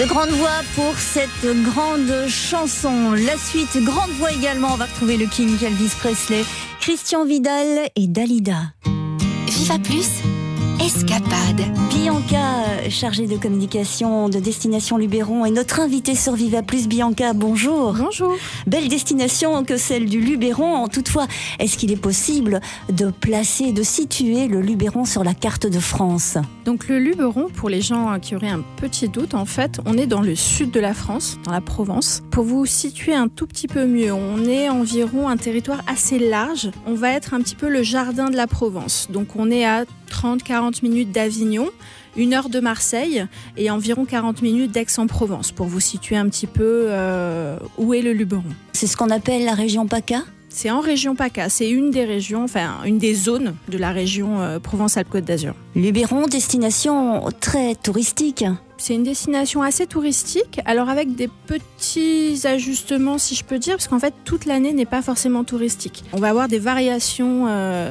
De grande voix pour cette grande chanson. La suite, grande voix également. On va retrouver le King Elvis Presley, Christian Vidal et Dalida. Viva Plus, escapade. Bianca, chargée de communication de Destination Luberon, est notre invitée sur Viva Plus. Bianca, bonjour. Bonjour. Belle destination que celle du Luberon. Toutefois, est-ce qu'il est possible de placer, de situer le Luberon sur la carte de France ? Donc le Luberon, pour les gens qui auraient un petit doute, en fait, on est dans le sud de la France, dans la Provence. Pour vous situer un tout petit peu mieux, on est environ un territoire assez large. On va être un petit peu le jardin de la Provence. Donc on est à 30-40 minutes d'Avignon, 1 heure de Marseille et environ 40 minutes d'Aix-en-Provence, pour vous situer un petit peu où est le Luberon. C'est ce qu'on appelle la région PACA ? C'est en région PACA, c'est une des régions, enfin une des zones de la région Provence-Alpes-Côte d'Azur. Luberon, destination très touristique. C'est une destination assez touristique, alors avec des petits ajustements si je peux dire, parce qu'en fait toute l'année n'est pas forcément touristique. On va avoir des variations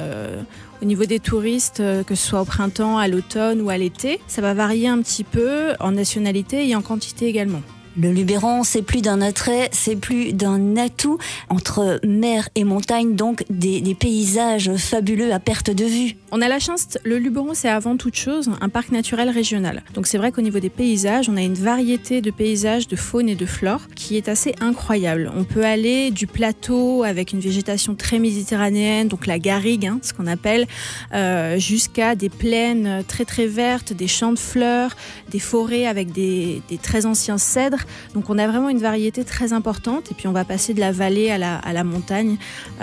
au niveau des touristes, que ce soit au printemps, à l'automne ou à l'été. Ça va varier un petit peu en nationalité et en quantité également. Le Luberon, c'est plus d'un attrait, c'est plus d'un atout. Entre mer et montagne, donc des paysages fabuleux à perte de vue. On a la chance, le Luberon, c'est avant toute chose un parc naturel régional. Donc c'est vrai qu'au niveau des paysages, on a une variété de paysages, de faune et de flore qui est assez incroyable. On peut aller du plateau avec une végétation très méditerranéenne, donc la garrigue, ce qu'on appelle, jusqu'à des plaines très très vertes, des champs de fleurs, des forêts avec des très anciens cèdres. Donc on a vraiment une variété très importante et puis on va passer de la vallée à la montagne,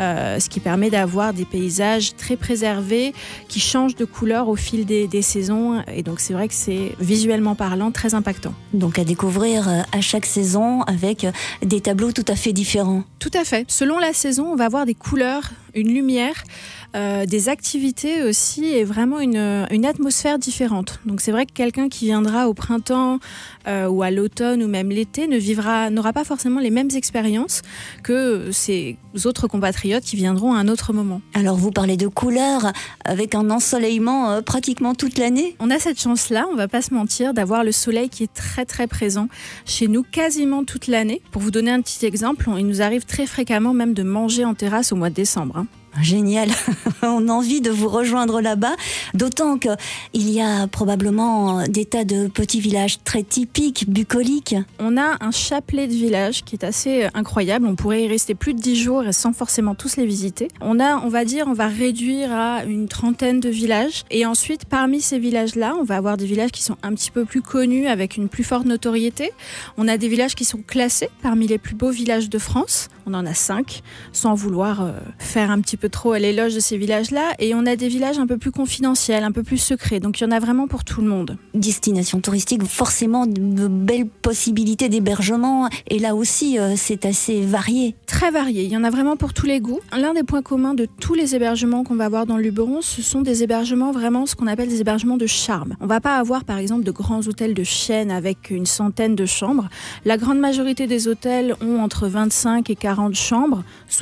ce qui permet d'avoir des paysages très préservés qui changent de couleur au fil des saisons, et donc c'est vrai que c'est visuellement parlant très impactant. Donc à découvrir à chaque saison avec des tableaux tout à fait différents. Tout à fait. Selon la saison, on va avoir des couleurs, une lumière, des activités aussi et vraiment une atmosphère différente. Donc c'est vrai que quelqu'un qui viendra au printemps ou à l'automne ou même l'été n'aura pas forcément les mêmes expériences que ses autres compatriotes qui viendront à un autre moment. Alors vous parlez de couleurs avec un ensoleillement pratiquement toute l'année ? On a cette chance-là, on va pas se mentir, d'avoir le soleil qui est très très présent chez nous quasiment toute l'année. Pour vous donner un petit exemple, il nous arrive très fréquemment même de manger en terrasse au mois de décembre. Génial, on a envie de vous rejoindre là-bas, d'autant qu'il y a probablement des tas de petits villages très typiques, bucoliques. On a un chapelet de villages qui est assez incroyable, on pourrait y rester plus de 10 jours et sans forcément tous les visiter. On va réduire à une trentaine de villages et ensuite parmi ces villages-là, on va avoir des villages qui sont un petit peu plus connus avec une plus forte notoriété. On a des villages qui sont classés parmi les plus beaux villages de France, on en a 5, sans vouloir faire un petit peu trop à l'éloge de ces villages-là, et on a des villages un peu plus confidentiels, un peu plus secrets, donc il y en a vraiment pour tout le monde. Destination touristique, forcément de belles possibilités d'hébergement, et là aussi c'est assez varié. Très varié, il y en a vraiment pour tous les goûts. L'un des points communs de tous les hébergements qu'on va avoir dans le Luberon, ce sont des hébergements vraiment ce qu'on appelle des hébergements de charme. On va pas avoir par exemple de grands hôtels de chaîne avec une centaine de chambres. La grande majorité des hôtels ont entre 25 et 40 chambres,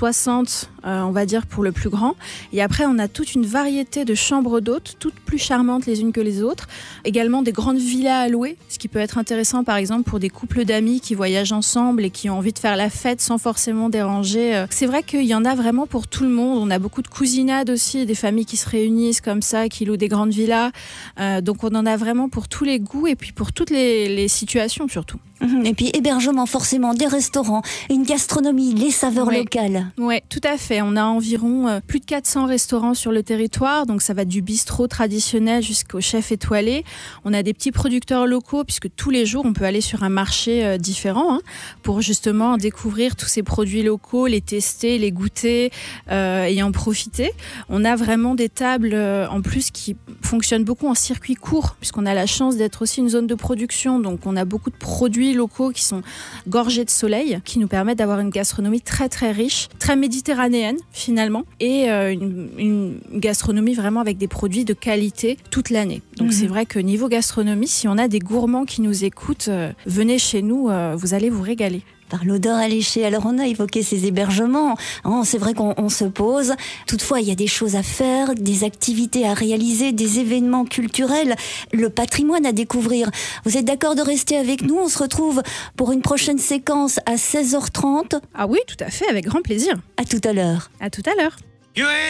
60 on va dire pour le plus grand. Et après, on a toute une variété de chambres d'hôtes, toutes plus charmantes les unes que les autres. Également des grandes villas à louer, ce qui peut être intéressant par exemple pour des couples d'amis qui voyagent ensemble et qui ont envie de faire la fête sans forcément déranger. C'est vrai qu'il y en a vraiment pour tout le monde. On a beaucoup de cousinades aussi, des familles qui se réunissent comme ça, qui louent des grandes villas. Donc on en a vraiment pour tous les goûts et puis pour toutes les situations surtout. Et puis hébergement, forcément, des restaurants, une gastronomie, les saveurs locales. Oui, tout à fait. On a environ plus de 400 restaurants sur le territoire, donc ça va du bistrot traditionnel jusqu'au chef étoilé. On a des petits producteurs locaux, puisque tous les jours, on peut aller sur un marché différent pour justement découvrir tous ces produits locaux, les tester, les goûter et en profiter. On a vraiment des tables en plus qui fonctionnent beaucoup en circuit court, puisqu'on a la chance d'être aussi une zone de production, donc on a beaucoup de produits locaux qui sont gorgés de soleil, qui nous permettent d'avoir une gastronomie très très riche, très méditerranéenne finalement, et une gastronomie vraiment avec des produits de qualité toute l'année. Donc c'est vrai que niveau gastronomie, si on a des gourmands qui nous écoutent, venez chez nous, vous allez vous régaler. par l'odeur alléchée. Alors on a évoqué ces hébergements, c'est vrai qu'on se pose. Toutefois, il y a des choses à faire, des activités à réaliser, des événements culturels, le patrimoine à découvrir. Vous êtes d'accord de rester avec nous? On se retrouve pour une prochaine séquence à 16h30. Ah oui, tout à fait, avec grand plaisir. À tout à l'heure. À tout à l'heure.